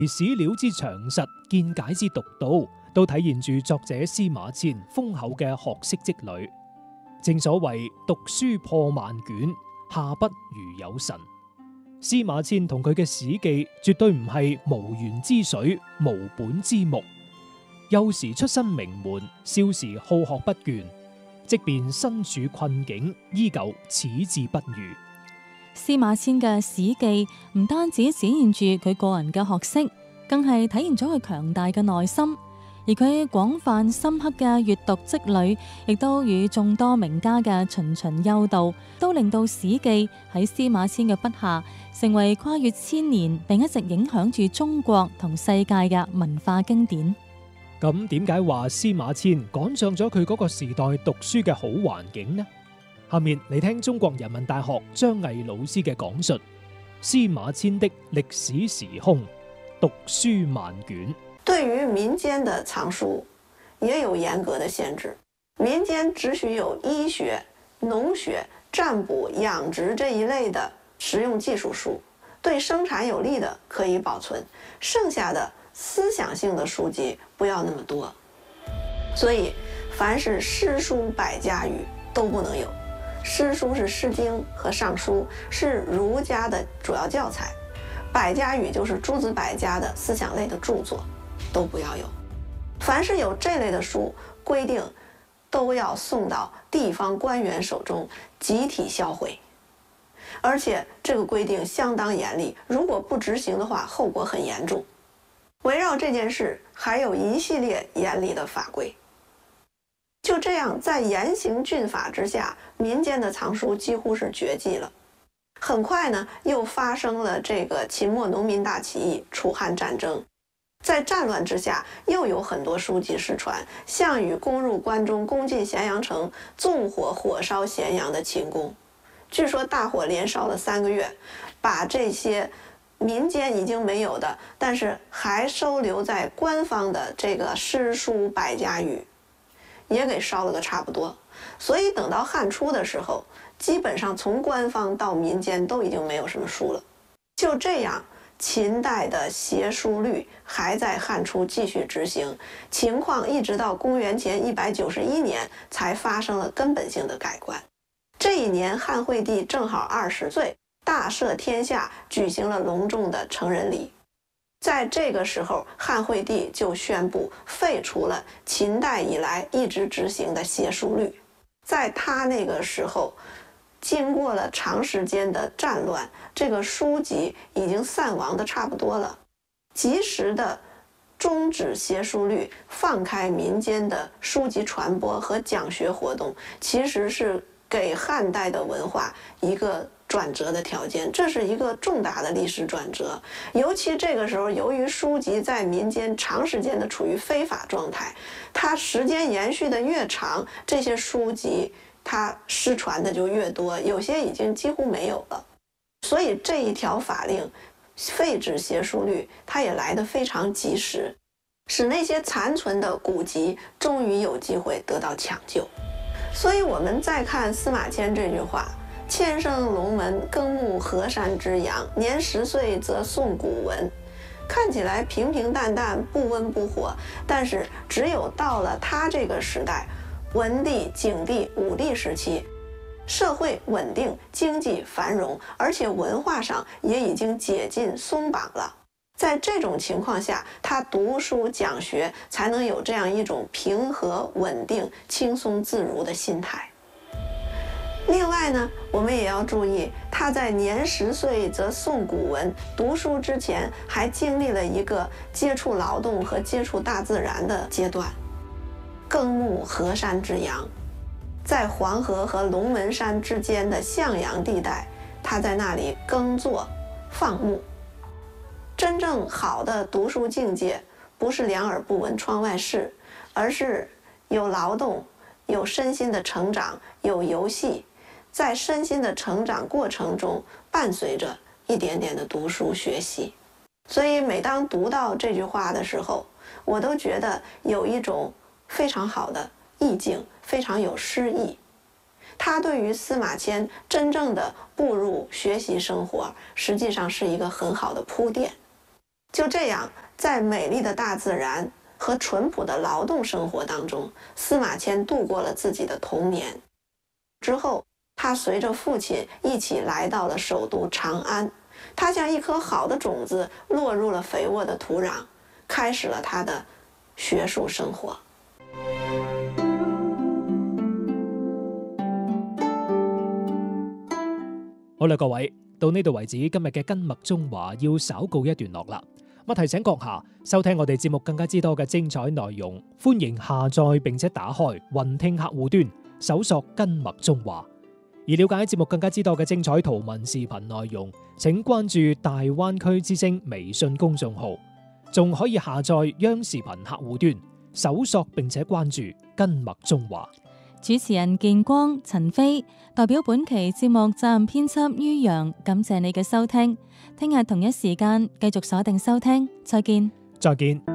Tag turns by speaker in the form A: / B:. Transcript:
A: 史料之詳實，見解之獨到，都體現住作者司馬遷豐厚嘅學識積累。正所謂讀書破萬卷，下筆如有神。司馬遷同佢嘅史記絕對唔係無源之水、無本之木。幼時出身名門，少時好學不倦，即便身處困境，依舊矢志不渝。
B: 司馬遷嘅史記唔單止展現住佢個人嘅學識，更係體現咗佢強大嘅內心。而佢廣泛深刻嘅閱讀積累，亦都與眾多名家嘅循循幽道，都令到史記喺司馬遷嘅筆下，成為跨越千年並一直影響住中國同世界嘅文化經典。
A: 咁點解話司馬遷趕上咗佢嗰個時代讀書嘅好環境呢？下面嚟聽中國人民大學張毅老師嘅講述：司馬遷的歷史時空，讀書萬卷。
C: 對於民間的藏書也有嚴格的限制，民間只許有醫學、農學、占卜、養殖這一類的實用技術書，對生產有利的可以保存，剩下的思想性的書籍不要那麼多。所以凡是詩書百家語都不能有。詩書是《詩經》和《尚書》，是儒家的主要教材，百家語就是諸子百家的思想類的著作，都不要有。凡是有這類的書，規定都要送到地方官員手中集體銷毀，而且這個規定相當嚴厲，如果不執行的話，後果很嚴重。圍繞這件事，還有一系列嚴厲的法規。就這樣，在嚴刑峻法之下，民間的藏書幾乎是絕跡了。很快呢，又發生了這個秦末農民大起義、楚漢戰爭。在戰亂之下，又有很多書籍失傳。項羽攻入關中，攻進咸陽城，縱火火燒咸陽的秦宮，據說大火連燒了3個月，把這些民間已經沒有的，但是還收留在官方的這個詩書百家語，也給燒了個差不多。所以等到漢初的時候，基本上從官方到民間都已經沒有什麼書了。就這樣，秦代的邪書律還在漢初繼續執行，情況一直到公元前191年才發生了根本性的改觀。這一年，漢惠帝正好20歲，大赦天下，舉行了隆重的成人禮。在這個時候，漢惠帝就宣布廢除了秦代以來一直執行的邪書律。在他那個時候，經過了長時間的戰亂，這個書籍已經散亡的差不多了。及時的終止邪書律，放開民間的書籍傳播和講學活動，其實是給漢代的文化一個轉折的條件，這是一個重大的歷史轉折。尤其這個時候，由於書籍在民間長時間的處於非法狀態，它時間延續的越長，這些書籍它失傳的就越多，有些已經幾乎沒有了。所以這一條法令廢止邪書律，它也來得非常及時，使那些殘存的古籍終於有機會得到搶救。所以我們再看司馬遷這句話，遷生龍門，耕牧河山之陽，年10歲則誦古文，看起來平平淡淡，不溫不火，但是只有到了他這個時代，文帝、景帝、武帝時期，社會穩定，經濟繁榮，而且文化上也已經解禁鬆綁了。在這種情況下，他讀書講學才能有這樣一種平和穩定、輕鬆自如的心態。另外呢，我們也要注意，他在年10歲則誦古文，讀書之前還經歷了一個接觸勞動和接觸大自然的階段。耕牧河山之陽，在黃河和龍門山之間的向陽地帶，他在那裡耕作放牧。真正好的讀書境界，不是兩耳不聞窗外事，而是有勞動，有身心的成長，有遊戲，在身心的成長過程中，伴隨着一點點的讀書學習。所以每當讀到這句話的時候，我都覺得有一種非常好的意境，非常有詩意。它對於司馬遷真正的步入學習生活，實際上是一個很好的鋪墊。 就这样，在美丽的大自然和淳朴的劳动生活当中，司马迁度过了自己的童年。之后，他随着父亲一起来到了首都长安，他像一颗好的种子落入了肥沃的土壤，开始了他的学术生活。
A: 好啦，各位，到呢度為止，今日嘅根脈中華要稍告一段落啦。咁提醒閣下收聽我哋節目更加之多嘅精彩內容，歡迎下載並且打開雲聽客戶端，搜索根脈中華。而了解節目更加之多嘅精彩圖文視頻內容，請關注大灣區之聲微信公眾號，仲可以下載央視頻客戶端，搜索並且關注根脈中華。
B: 主持人建光、陳飛代表本期節目責任編輯于洋，感謝你嘅收聽。聽日同一時間繼續鎖定收聽，再見。
A: 再見。